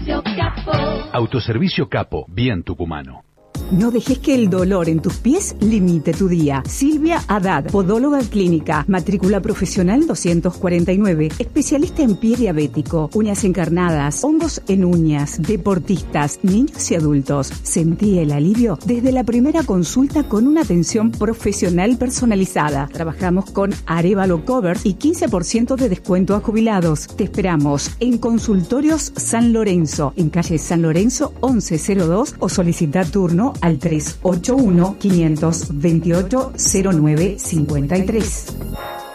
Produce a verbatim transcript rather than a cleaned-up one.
Autoservicio Capo. Autoservicio Capo, bien tucumano. No dejes que el dolor en tus pies limite tu día. Silvia Haddad, podóloga clínica, matrícula profesional doscientos cuarenta y nueve, especialista en pie diabético, uñas encarnadas, hongos en uñas, deportistas, niños y adultos. Sentí el alivio desde la primera consulta con una atención profesional personalizada. Trabajamos con Arévalo Covers y quince por ciento de descuento a jubilados. Te esperamos en Consultorios San Lorenzo, en calle San Lorenzo once cero dos, o solicita turno al tres ocho uno, cinco dos ocho, cero nueve cinco tres.